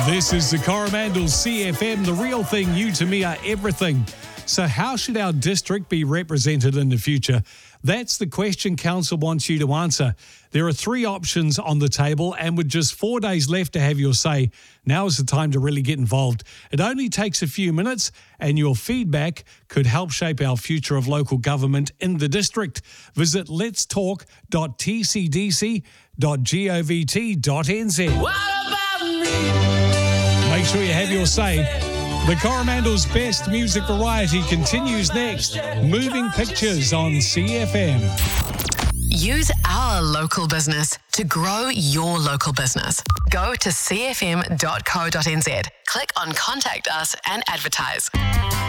This is the Coromandel CFM, the real thing. You to me are everything. So how should our district be represented in the future? That's the question Council wants you to answer. There are 3 options on the table, and with just 4 days left to have your say, now is the time to really get involved. It only takes a few minutes, and your feedback could help shape our future of local government in the district. Visit letstalk.tcdc.govt.nz. What about me? Make sure you have your say. The Coromandel's best music variety continues next. Moving Pictures on CFM. Use our local business to grow your local business. Go to cfm.co.nz. Click on Contact Us and advertise.